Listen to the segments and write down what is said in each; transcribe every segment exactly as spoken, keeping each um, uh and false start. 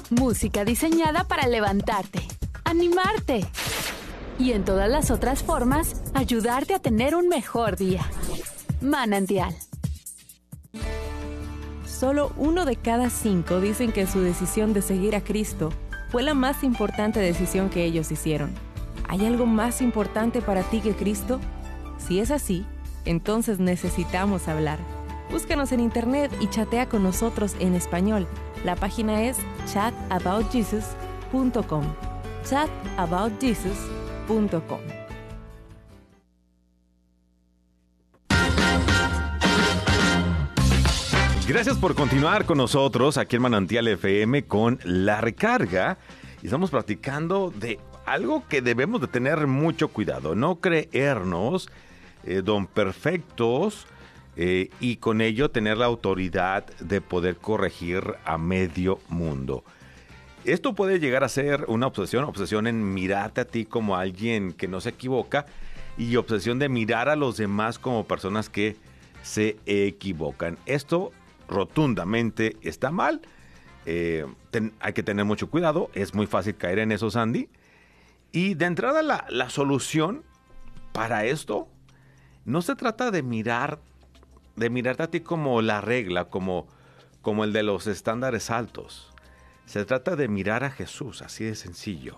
Música diseñada para levantarte, animarte y en todas las otras formas ayudarte a tener un mejor día. Manantial. Solo uno de cada cinco dicen que su decisión de seguir a Cristo fue la más importante decisión que ellos hicieron. ¿Hay algo más importante para ti que Cristo? Si es así, entonces necesitamos hablar. Búscanos en internet y chatea con nosotros en español. La página es chat about jesus punto com. chat about jesus punto com. Gracias por continuar con nosotros aquí en Manantial F M con La Recarga. Y estamos platicando de algo que debemos de tener mucho cuidado. No creernos eh, don perfectos eh, y con ello tener la autoridad de poder corregir a medio mundo. Esto puede llegar a ser una obsesión, obsesión en mirarte a ti como alguien que no se equivoca y obsesión de mirar a los demás como personas que se equivocan. Esto rotundamente está mal. Eh, ten, hay que tener mucho cuidado. Es muy fácil caer en eso, Sandy. Y de entrada la, la solución para esto no se trata de mirar, de mirarte a ti como la regla, como, como el de los estándares altos. Se trata de mirar a Jesús, así de sencillo.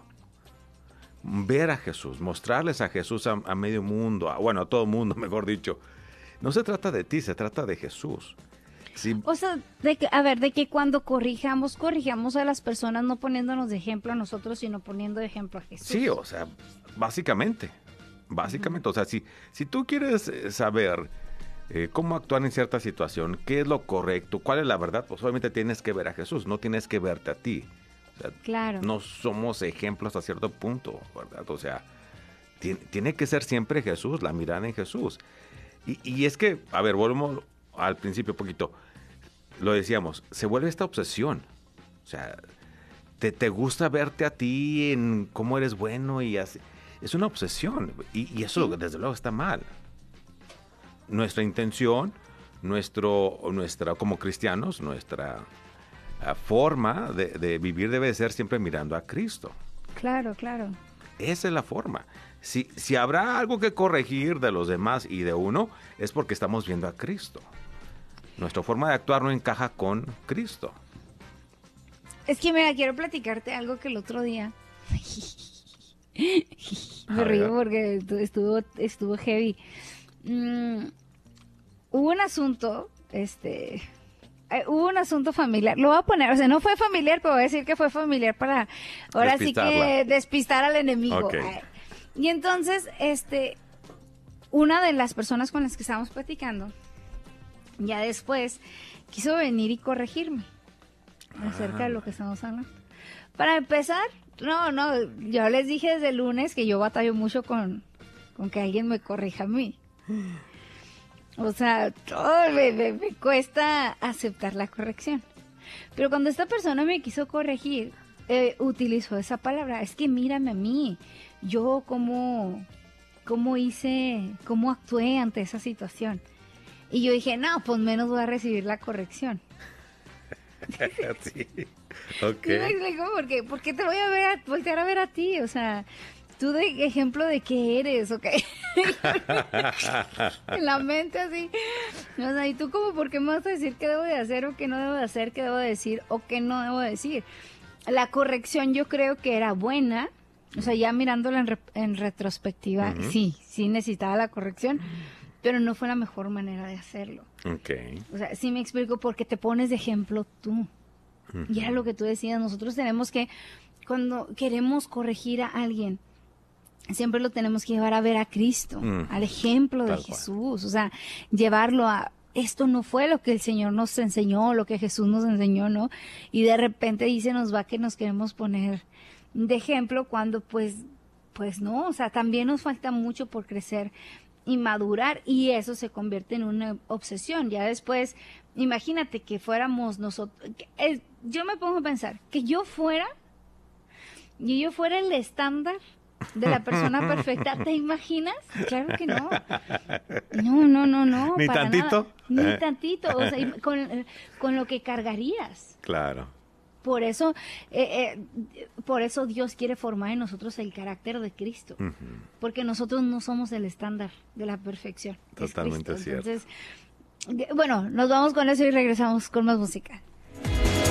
Ver a Jesús, mostrarles a Jesús a, a medio mundo, a, bueno, a todo mundo, mejor dicho. No se trata de ti, se trata de Jesús. Sí. O sea, de que, a ver, de que cuando corrijamos, corrijamos a las personas no poniéndonos de ejemplo a nosotros, sino poniendo de ejemplo a Jesús. Sí, o sea, básicamente, básicamente, uh-huh. O sea, si, si tú quieres saber eh, cómo actuar en cierta situación, qué es lo correcto, cuál es la verdad, pues obviamente tienes que ver a Jesús, no tienes que verte a ti. O sea, claro. No somos ejemplos a cierto punto, ¿verdad? O sea, tiene, tiene que ser siempre Jesús, la mirada en Jesús. Y, y es que, a ver, volvemos al principio un poquito, lo decíamos, se vuelve esta obsesión, o sea, te, te gusta verte a ti en cómo eres bueno y así, es una obsesión y, y eso sí. Desde luego está mal. Nuestra intención, nuestro, nuestra, como cristianos, nuestra uh, forma de, de vivir debe ser siempre mirando a Cristo. Claro, claro. Esa es la forma. Si, si habrá algo que corregir de los demás y de uno, es porque estamos viendo a Cristo. Nuestra forma de actuar no encaja con Cristo. Es que, mira, quiero platicarte algo que el otro día... Me río porque estuvo, estuvo heavy. Mm, hubo un asunto, este... Eh, hubo un asunto familiar, lo voy a poner, o sea, no fue familiar, pero voy a decir que fue familiar para, ahora sí que despistar al enemigo. Okay. Eh, y entonces, este, una de las personas con las que estábamos platicando, ya después, quiso venir y corregirme acerca ah. de lo que estamos hablando. Para empezar, no, no, yo les dije desde el lunes que yo batallo mucho con, con que alguien me corrija a mí. O sea, todo me, me, me cuesta aceptar la corrección. Pero cuando esta persona me quiso corregir, eh, utilizó esa palabra. Es que mírame a mí. Yo cómo, cómo hice, cómo actué ante esa situación. Y yo dije, no, pues menos voy a recibir la corrección. Sí, ok. ¿Sí me explico? ¿Por qué? ¿Por qué te voy a ver a, voltear a ver a ti? O sea... ¿Tú de ejemplo de qué eres? ¿Ok? En la mente así. O sea, ¿y tú como por qué me vas a decir qué debo de hacer o qué no debo de hacer, qué debo de decir o qué no debo de decir? La corrección yo creo que era buena. O sea, ya mirándola en, re, en retrospectiva, uh-huh. sí, sí necesitaba la corrección, pero no fue la mejor manera de hacerlo. Okay. O sea, sí me explico, porque te pones de ejemplo tú. Uh-huh. Y era lo que tú decías, nosotros tenemos que, cuando queremos corregir a alguien, siempre lo tenemos que llevar a ver a Cristo, mm, al ejemplo de Jesús, cual. O sea, llevarlo a, esto no fue lo que el Señor nos enseñó, lo que Jesús nos enseñó, ¿no? Y de repente dice, nos va que nos queremos poner de ejemplo cuando pues, pues no, o sea, también nos falta mucho por crecer y madurar y eso se convierte en una obsesión. Ya después, imagínate que fuéramos nosotros, que, eh, yo me pongo a pensar, que yo fuera, y yo fuera el estándar de la persona perfecta, ¿te imaginas? Claro que no. No, no, no, no. ¿Ni para tantito? Nada. Ni tantito. O sea, con, con lo que cargarías. Claro. Por eso, eh, eh, por eso Dios quiere formar en nosotros el carácter de Cristo, uh-huh. porque nosotros no somos el estándar de la perfección. Totalmente cierto. Entonces, bueno, nos vamos con eso y regresamos con más música.